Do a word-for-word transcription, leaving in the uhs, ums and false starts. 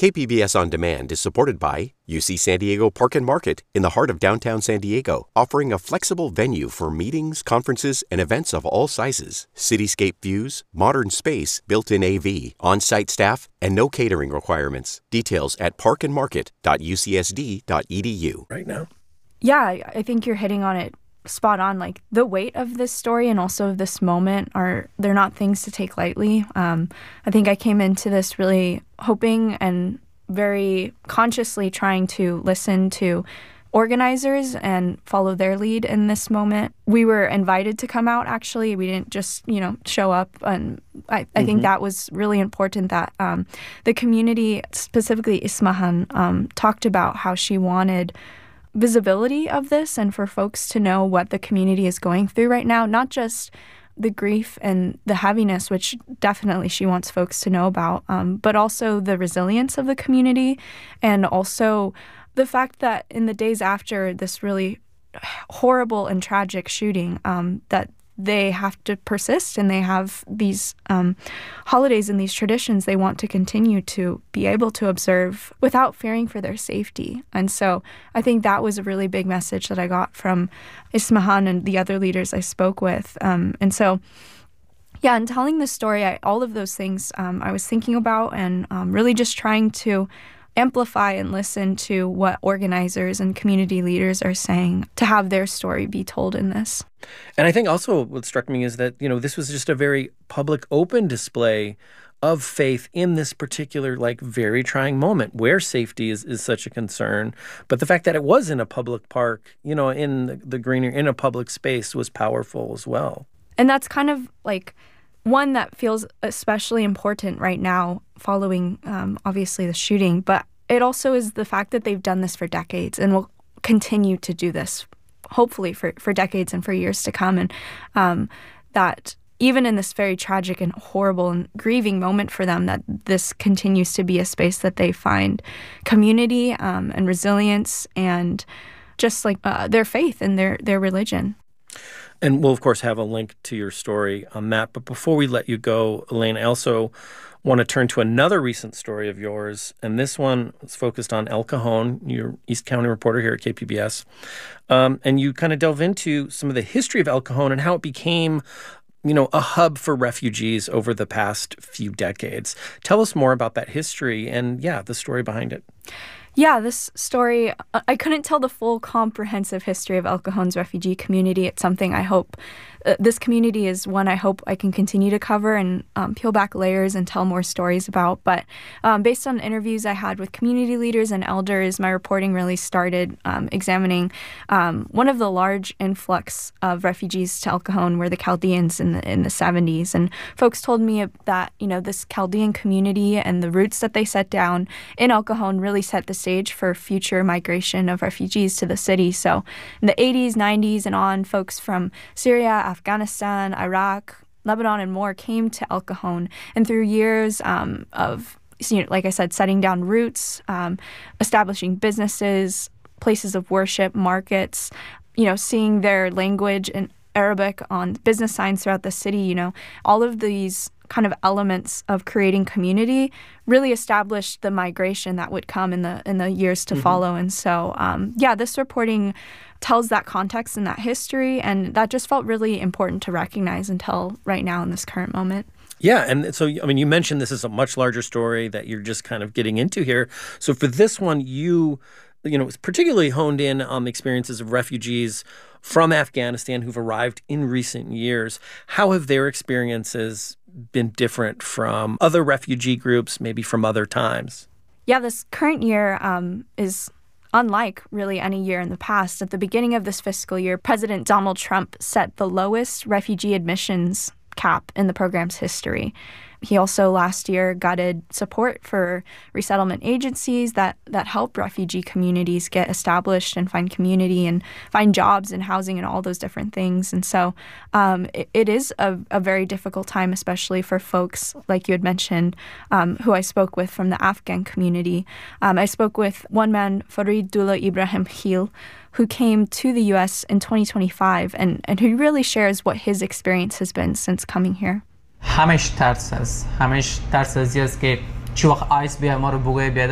K P B S On Demand is supported by U C San Diego Park and Market in the heart of downtown San Diego, offering a flexible venue for meetings, conferences, and events of all sizes. Cityscape views, modern space, built-in A V, on-site staff, and no catering requirements. Details at park and market dot u c s d dot e d u. Right now. Yeah, I think you're hitting on it spot on. Like, the weight of this story and also of this moment are, they're not things to take lightly. Um, I think I came into this really hoping and very consciously trying to listen to organizers and follow their lead in this moment. We were invited to come out, actually. We didn't just, you know, show up. And I, I mm-hmm. think that was really important that um, the community, specifically Ismahan, um, talked about how she wanted visibility of this and for folks to know what the community is going through right now, not just the grief and the heaviness, which definitely she wants folks to know about, um, but also the resilience of the community, and also the fact that in the days after this really horrible and tragic shooting, um, that they have to persist and they have these um, holidays and these traditions they want to continue to be able to observe without fearing for their safety. And so I think that was a really big message that I got from Ismahan and the other leaders I spoke with. Um, and so, yeah, in telling this story, I, all of those things um, I was thinking about and um, really just trying to amplify and listen to what organizers and community leaders are saying to have their story be told in this. And I think also what struck me is that, you know, this was just a very public, open display of faith in this particular, like, very trying moment where safety is, is such a concern. But the fact that it was in a public park, you know, in the, the greenery, in a public space was powerful as well. And that's kind of like one that feels especially important right now following, um, obviously, the shooting. But it also is the fact that they've done this for decades and will continue to do this, hopefully, for, for decades and for years to come. And um, that even in this very tragic and horrible and grieving moment for them, that this continues to be a space that they find community um, and resilience and just like uh, their faith and their, their religion. And we'll, of course, have a link to your story on that. But before we let you go, Elaine, I also want to turn to another recent story of yours. And this one is focused on El Cajon. You're East County reporter here at K P B S. Um, and you kind of delve into some of the history of El Cajon and how it became, you know, a hub for refugees over the past few decades. Tell us more about that history and, yeah, the story behind it. Yeah, this story, I couldn't tell the full comprehensive history of El Cajon's refugee community. It's something I hope, uh, this community is one I hope I can continue to cover and um, peel back layers and tell more stories about. But um, based on interviews I had with community leaders and elders, my reporting really started um, examining um, one of the large influx of refugees to El Cajon were the Chaldeans in the, in the seventies. And folks told me that, you know, this Chaldean community and the roots that they set down in El Cajon really set the stage for future migration of refugees to the city. So in the eighties, nineties, and on, folks from Syria, Afghanistan, Iraq, Lebanon, and more came to El Cajon. And through years um, of, you know, like I said, setting down roots, um, establishing businesses, places of worship, markets, you know, seeing their language in Arabic on business signs throughout the city, you know, all of these kind of elements of creating community really established the migration that would come in the in the years to mm-hmm. follow. And so, um, yeah, this reporting tells that context and that history, and that just felt really important to recognize and tell right now in this current moment. Yeah, and so, I mean, you mentioned this is a much larger story that you're just kind of getting into here. So for this one, you, you know, particularly honed in on the experiences of refugees from Afghanistan who've arrived in recent years. How have their experiences been different from other refugee groups, maybe from other times? Yeah, this current year um, is unlike really any year in the past. At the beginning of this fiscal year, President Donald Trump set the lowest refugee admissions cap in the program's history. He also last year gutted support for resettlement agencies that, that help refugee communities get established and find community and find jobs and housing and all those different things. And so um, it, it is a, a very difficult time, especially for folks, like you had mentioned, um, who I spoke with from the Afghan community. Um, I spoke with one man, Faridullah Ibrahim Khil, who came to the U S in twenty twenty-five and, and who really shares what his experience has been since coming here. همش ترس است همش ترس از است که چی وقت آیس بیا ما رو بگوی